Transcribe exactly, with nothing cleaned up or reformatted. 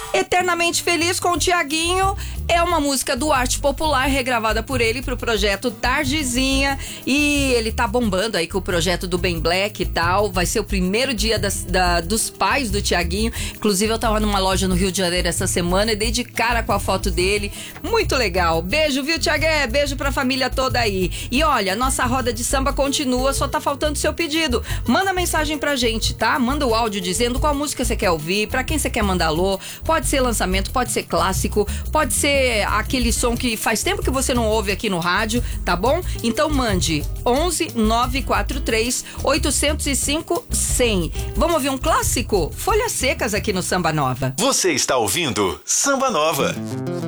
Eternamente Feliz com o Tiaguinho é uma música do Arte Popular regravada por ele pro projeto Tardezinha, e ele tá bombando aí com o projeto do Ben Black e tal. Vai ser o primeiro dia das, da, dos pais do Tiaguinho. Inclusive eu tava numa loja no Rio de Janeiro essa semana e dei de cara com a foto dele. Muito legal. Beijo, viu, Tiagué? Beijo pra família toda aí. E olha, nossa roda de samba continua, só tá faltando seu pedido. Manda mensagem pra gente, tá? Manda o áudio dizendo qual música você quer ouvir, pra quem você quer mandar alô. Pode ser lançamento, pode ser clássico, pode ser aquele som que faz tempo que você não ouve aqui no rádio, tá bom? Então mande onze nove quatro três oito zero cinco cem. Vamos ouvir um clássico? Folhas Secas aqui no Samba Nova. Você está ouvindo Samba Nova.